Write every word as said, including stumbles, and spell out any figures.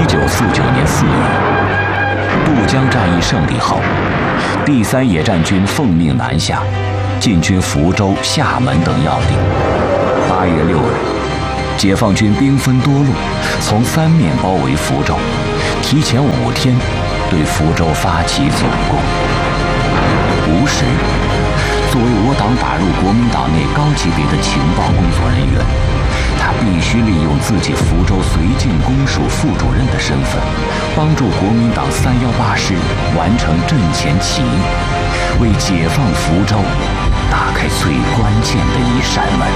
九四九年四月，渡江战役胜利后，第三野战军奉命南下，进军福州、厦门等要地。八月六日，解放军兵分多路，从三面包围福州，提前五天对福州发起总攻。吴石作为我党打入国民党内高级别的情报工作人员，他必须利用自己福州绥靖公署副主任的身份，帮助国民党三一八师完成阵前起义，为解放福州打开最关键的一扇门。